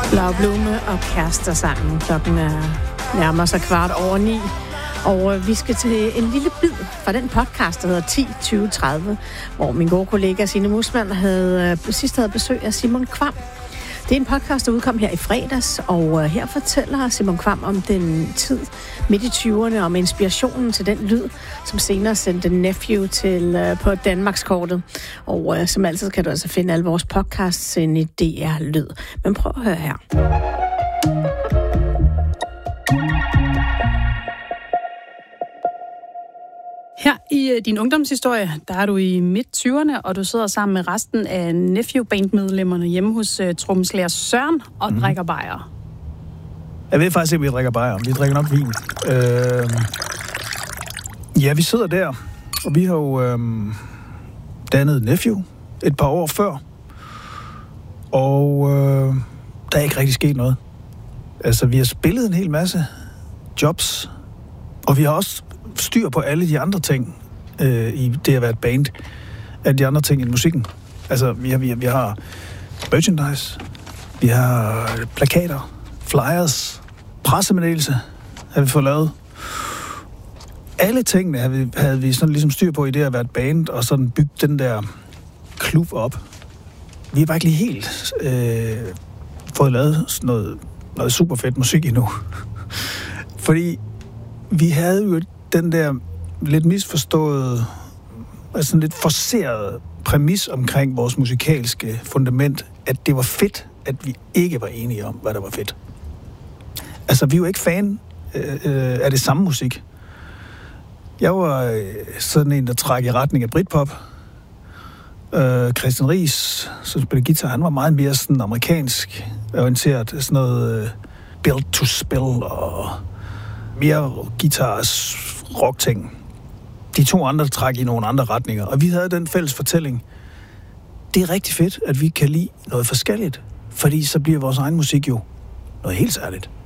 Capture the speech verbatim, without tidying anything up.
Blau Blume og Kærester-sangen. Klokken er nærmer sig kvart over ni. Og vi skal til en lille bid fra den podcast, der hedder ti tyve tredive, hvor min gode kollega Signe Muusmann havde, sidst havde besøg af Simon Kvamm. Det er en podcast, der udkom her i fredags, og her fortæller Simon Kvamm om den tid midt i tyverne, om inspirationen til den lyd, som senere sendte Nephew til på Danmarkskortet. Og som altid kan du altså finde alle vores podcasts inde i D R Lyd. Men prøv at høre her. Her i uh, din ungdomshistorie, der er du i midt-tyverne, og du sidder sammen med resten af Nephew-bandmedlemmerne hjemme hos uh, trommeslager Søren og mm. drikker bajer. Jeg ved faktisk ikke, om vi drikker bajer. Vi drikker nok vin. Øh... Ja, vi sidder der, og vi har jo øh... dannet Nephew et par år før. Og øh... der er ikke rigtig sket noget. Altså, vi har spillet en hel masse jobs, og vi har også styr på alle de andre ting øh, i det at være et band, alle de andre ting i musikken. Altså, vi har, vi har, vi har merchandise, vi har plakater, flyers, pressemeddelelse har vi fået lavet. Alle tingene havde vi, havde vi sådan ligesom styr på i det at være et band, og sådan bygge den der klub op. Vi har bare ikke lige helt øh, fået lavet sådan noget, noget super fedt musik endnu. Fordi vi havde jo den der lidt misforståede, altså lidt forcerede præmis omkring vores musikalske fundament, at det var fedt, at vi ikke var enige om, hvad der var fedt. Altså, vi er jo ikke fan øh, af det samme musik. Jeg var øh, sådan en, der trak i retning af Britpop. Øh, Christian Riis, som spiller guitar, han var meget mere sådan amerikansk orienteret, sådan noget øh, build to spill og mere guitars rock-ting. De to andre træk i nogle andre retninger, og vi havde den fælles fortælling. Det er rigtig fedt, at vi kan lide noget forskelligt, fordi så bliver vores egen musik jo noget helt særligt.